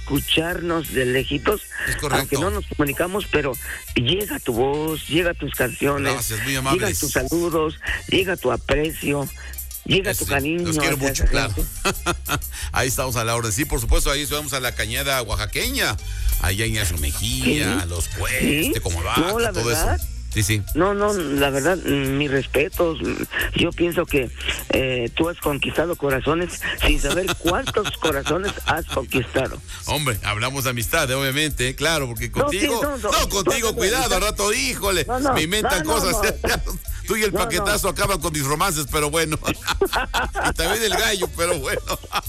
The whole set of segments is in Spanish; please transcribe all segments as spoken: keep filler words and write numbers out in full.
escucharnos de lejitos, aunque no nos comunicamos, pero llega tu voz, llega tus canciones, gracias, muy amables, llegan tus saludos, llega tu aprecio, llega es, tu cariño. Los quiero mucho, claro. Ahí estamos a la orden. Sí, por supuesto, ahí vamos a la cañada oaxaqueña, allá en Ignacio Mejía, ¿sí? Los Cuestes, ¿sí? Como va, no, la todo verdad, eso. Sí, sí. No, no, la verdad, mis respetos. Yo pienso que eh, tú has conquistado corazones sin saber cuántos corazones has conquistado. Hombre, hablamos de amistad, obviamente, claro, porque contigo, no, sí, no, no, no, contigo, no, cuidado, al rato, híjole, no, no, me inventan no, cosas. No, no. Tú y el no, paquetazo no. acaban con mis romances, pero bueno. Y también el gallo, pero bueno.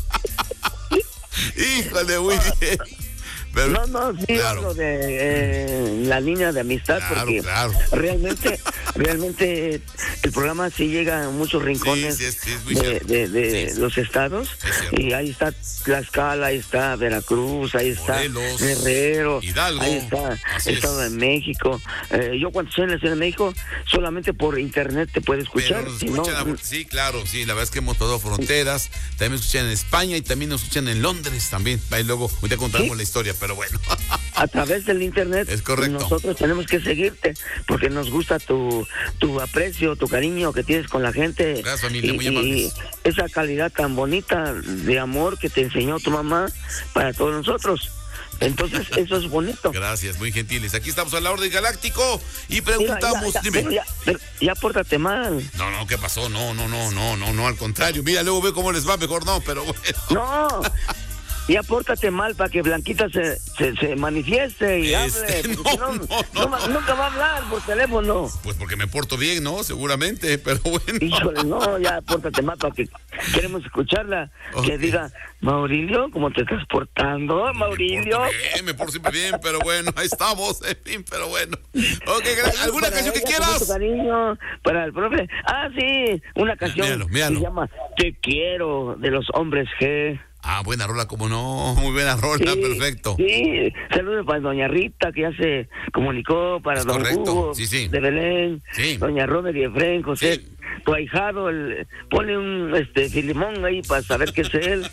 Híjole, muy bien. Pero, no, no, sí, claro. Hablo de eh, la línea de amistad, claro, porque claro. realmente, realmente el programa sí llega a muchos rincones sí, sí, sí, de, de, de sí, los estados, y ahí está Tlaxcala, ahí está Veracruz, ahí está Morelos, Guerrero, Hidalgo, ahí está el Estado de México. Eh, yo cuando estoy en la Ciudad de México, solamente por internet te puedo escuchar. Pero nos si escuchan no, a, sí, claro, sí, la verdad es que hemos pasado fronteras, también nos escuchan en España y también nos escuchan en Londres también. Ahí luego, hoy te contamos ¿sí? la historia, pero bueno. A través del internet, es correcto. Nosotros tenemos que seguirte porque nos gusta tu tu aprecio, tu cariño que tienes con la gente. Gracias, familia, y, muy amables. Y esa calidad tan bonita de amor que te enseñó tu mamá para todos nosotros. Entonces, eso es bonito. Gracias, muy gentiles. Aquí estamos a la orden, Galáctico, y preguntamos, mira, ya, ya, dime. Pero ya, pero ya pórtate mal. No, no, ¿qué pasó? No, no, no, no, no, no, al contrario. Mira, luego veo cómo les va, mejor no, pero bueno. No. Ya pórtate mal para que Blanquita se, se, se manifieste y este, hable. No, no, no, no, no, nunca va a hablar por teléfono. Pues porque me porto bien, ¿no? Seguramente, pero bueno. Híjole, no, ya pórtate mal para que queremos escucharla. Okay. Que diga, Maurilio, ¿cómo te estás portando, pues Maurilio? Me porto bien, me porto siempre bien, pero bueno, ahí estamos, en fin, pero bueno. Ok, ¿alguna canción que quieras? Cariño, para el profe. Ah, sí, una canción míralo, míralo. que se llama Te Quiero, de los Hombres G. Ah, buena rola, como no, muy buena rola, sí, perfecto. Sí, saludos para doña Rita, que ya se comunicó, para es don correcto. Hugo sí, sí. de Belén, sí. doña Romer y Efraín, José, sí. Tu ahijado, el, ponle un este Filemón ahí para saber qué es él.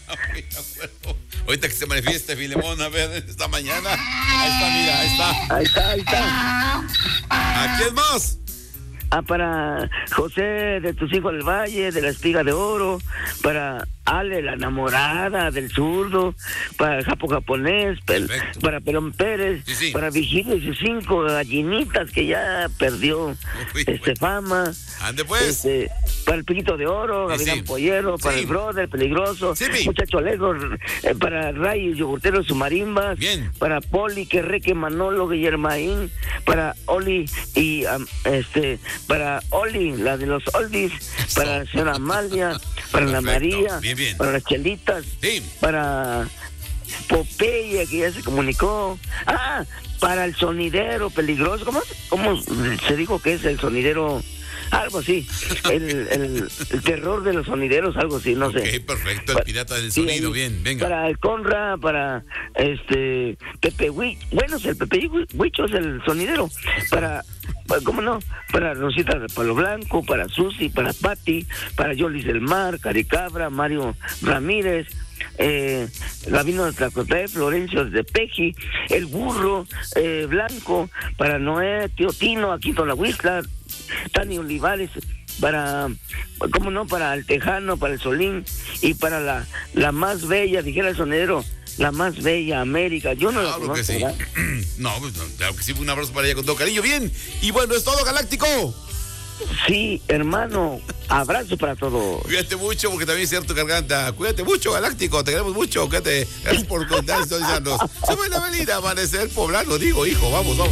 Ahorita que se manifieste Filemón, a ver, esta mañana, ahí está, mira, ahí está. Ahí está, ahí está. ¿A quién más? Ah, para José de Tus Hijos del Valle, de la Espiga de Oro, para Ale, la enamorada del zurdo, para el Japo Japonés, pel, para Pelón Pérez, sí, sí. para Vigilio y sus cinco gallinitas que ya perdió Uy, este bueno. fama. Ande pues. Este, para el Piquito de Oro, sí, Gavilán sí. Pollero, para sí. el Brother, Peligroso, sí, Muchacho Alegre, eh, para Ray y Yogurtero, su marimbas, bien. Para Poli, Querreque, Manolo, Guillermaín, para Oli y um, este, para Oli, la de los oldies, Eso. Para la señora Amalia, para la María, bien, bien. Para las chelitas, sí. Para Popeye, que ya se comunicó, ah, para el sonidero peligroso, ¿cómo, cómo se dijo que es el sonidero? Algo así, el, el, el terror de los sonideros, algo así, no okay, sé. perfecto, el pirata del sonido, sí, bien, venga. Para el Conra, para este Pepe Huicho, bueno, el Pepe Huicho es el sonidero, para, para, ¿cómo no? Para Rosita de Palo Blanco, para Susi, para Patti, para Yolis del Mar, Caricabra, Mario Ramírez, eh, Gabino de Tlacotay, Florencio de Peji, el Burro, eh, Blanco, para Noé, Tío Tino, aquí en la Huizla, Tani Olivares, para, ¿cómo no? Para el Tejano, para el Solín y para la, la más bella, dijera el sonidero, la más bella América. Yo no claro la conozco, que sí. No, pues, no, claro que sí, un abrazo para ella con todo cariño. Bien, y bueno, es todo, Galáctico. Sí, hermano, abrazo para todos. Cuídate mucho, porque también es cierto, garganta. Cuídate mucho, Galáctico, te queremos mucho. Cuídate. Gracias por contar historias. Se va la avenida, amanecer poblano, digo, hijo, vamos, vamos.